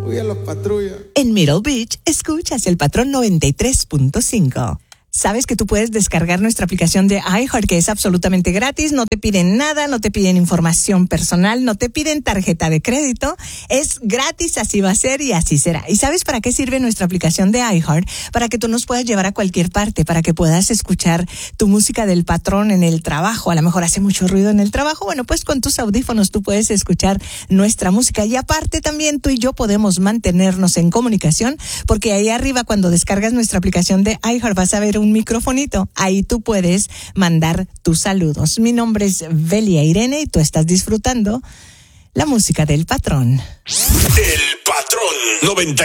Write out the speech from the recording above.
Uy, a los patrullas. En Middle Beach, escuchas el Patrón 93.5. Sabes que tú puedes descargar nuestra aplicación de iHeart, que es absolutamente gratis, no te piden nada, no te piden información personal, no te piden tarjeta de crédito, es gratis, así va a ser y así será. ¿Y sabes para qué sirve nuestra aplicación de iHeart? Para que tú nos puedas llevar a cualquier parte, para que puedas escuchar tu música del Patrón en el trabajo. A lo mejor hace mucho ruido en el trabajo, bueno, pues con tus audífonos tú puedes escuchar nuestra música y aparte también tú y yo podemos mantenernos en comunicación, porque ahí arriba cuando descargas nuestra aplicación de iHeart vas a ver un microfonito, ahí tú puedes mandar tus saludos. Mi nombre es Belia Irene y tú estás disfrutando la música del Patrón. El Patrón 93.5.